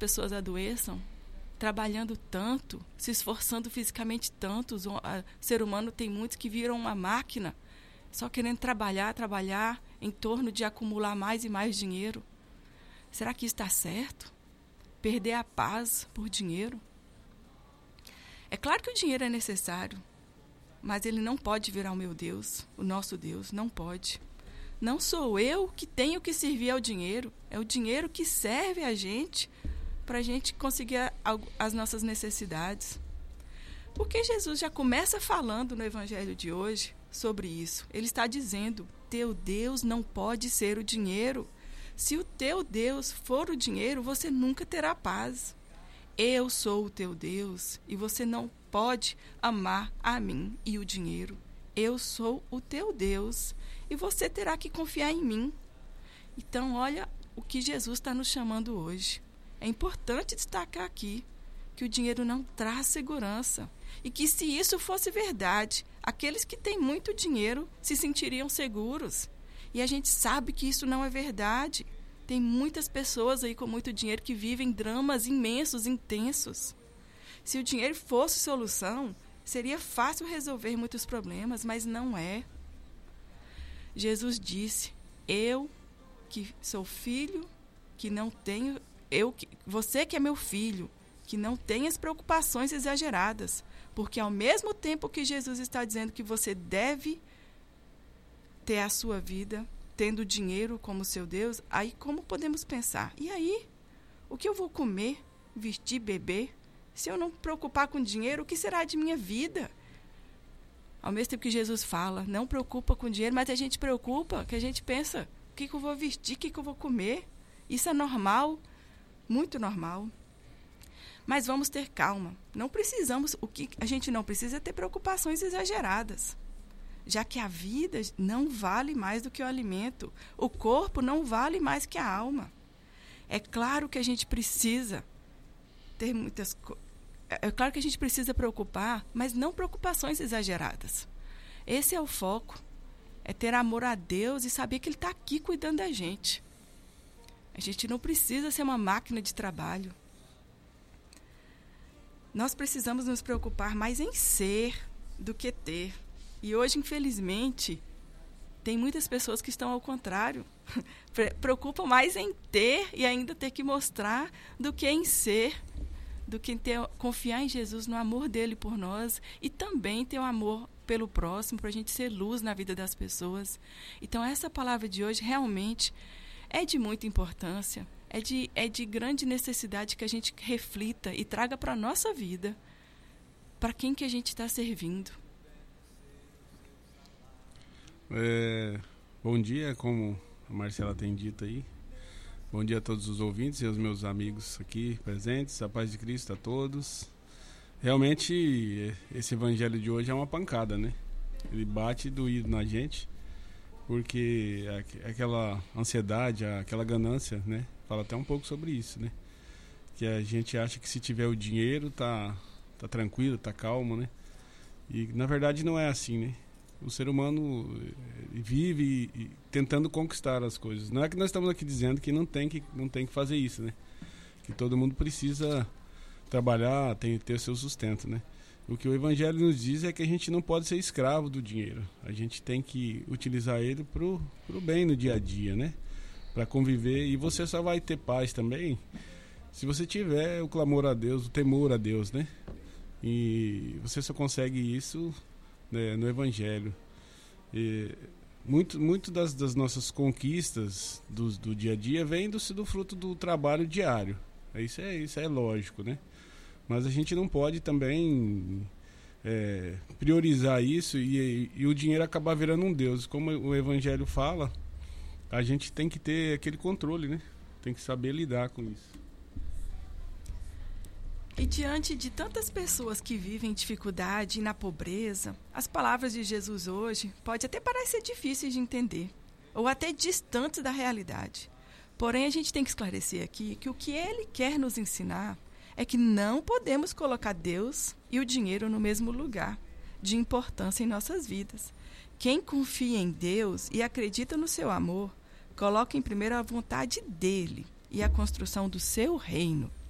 pessoas adoeçam, trabalhando tanto, se esforçando fisicamente tanto. O ser humano tem muitos que viram uma máquina, só querendo trabalhar em torno de acumular mais e mais dinheiro. Será que isso está certo? Perder a paz por dinheiro? É claro que o dinheiro é necessário, mas ele não pode virar o meu Deus, o nosso Deus, não pode. Não sou eu que tenho que servir ao dinheiro, é o dinheiro que serve a gente para a gente conseguir as nossas necessidades. Porque Jesus já começa falando no Evangelho de hoje sobre isso. Ele está dizendo, teu Deus não pode ser o dinheiro. Se o teu Deus for o dinheiro, você nunca terá paz. Eu sou o teu Deus e você não pode amar a mim e o dinheiro. Eu sou o teu Deus e você terá que confiar em mim. Então, olha o que Jesus está nos chamando hoje. É importante destacar aqui que o dinheiro não traz segurança e que, se isso fosse verdade, aqueles que têm muito dinheiro se sentiriam seguros. E a gente sabe que isso não é verdade. Tem muitas pessoas aí com muito dinheiro que vivem dramas imensos, intensos. Se o dinheiro fosse solução, seria fácil resolver muitos problemas, mas não é. Jesus disse, eu que sou filho, que não tenho, você que é meu filho, que não tenha as preocupações exageradas, porque ao mesmo tempo que Jesus está dizendo que você deve ter a sua vida, tendo dinheiro como seu Deus, aí como podemos pensar? E aí? O que eu vou comer, vestir, beber? Se eu não me preocupar com dinheiro, o que será de minha vida? Ao mesmo tempo que Jesus fala, não preocupa com dinheiro, mas a gente preocupa, que a gente pensa, o que eu vou vestir, o que eu vou comer? Isso é normal, muito normal. Mas vamos ter calma. Não precisamos, o que a gente não precisa é ter preocupações exageradas. Já que a vida não vale mais do que o alimento. O corpo não vale mais que a alma. É claro que a gente precisa ter muitas coisas. É claro que a gente precisa preocupar, mas não preocupações exageradas. Esse é o foco. É ter amor a Deus e saber que Ele está aqui cuidando da gente. A gente não precisa ser uma máquina de trabalho. Nós precisamos nos preocupar mais em ser do que ter. E hoje, infelizmente, tem muitas pessoas que estão ao contrário. Preocupam mais em ter e ainda ter que mostrar do que em ser, do que confiar em Jesus, no amor dele por nós e também ter um amor pelo próximo, para a gente ser luz na vida das pessoas. Então, essa palavra de hoje realmente é de muita importância, é de grande necessidade que a gente reflita e traga para a nossa vida, para quem que a gente está servindo. Bom dia, como a Marcela tem dito aí. Bom dia a todos os ouvintes e aos meus amigos aqui presentes. A paz de Cristo a todos. Realmente, esse evangelho de hoje é uma pancada, né? Ele bate doído na gente, porque aquela ansiedade, aquela ganância, né? Fala até um pouco sobre isso, né? Que a gente acha que se tiver o dinheiro, tá tranquilo, tá calmo, né? E na verdade não é assim, né? O ser humano vive tentando conquistar as coisas. Não é que nós estamos aqui dizendo que não tem que fazer isso, né? Que todo mundo precisa trabalhar, tem que ter seu sustento, né? O que o Evangelho nos diz é que a gente não pode ser escravo do dinheiro. A gente tem que utilizar ele pro bem no dia a dia, né? Para conviver. E você só vai ter paz também se você tiver o clamor a Deus, o temor a Deus, né? E você só consegue isso, né, no Evangelho. E muito das nossas conquistas do dia a dia vem do fruto do trabalho diário. Isso é lógico, né? Mas a gente não pode também priorizar isso e o dinheiro acabar virando um Deus. Como o Evangelho fala, a gente tem que ter aquele controle, né? Tem que saber lidar com isso. E diante de tantas pessoas que vivem em dificuldade e na pobreza, as palavras de Jesus hoje podem até parecer difíceis de entender, ou até distantes da realidade. Porém, a gente tem que esclarecer aqui que o que ele quer nos ensinar é que não podemos colocar Deus e o dinheiro no mesmo lugar de importância em nossas vidas. Quem confia em Deus e acredita no seu amor, coloca em primeiro a vontade dele e a construção do seu reino.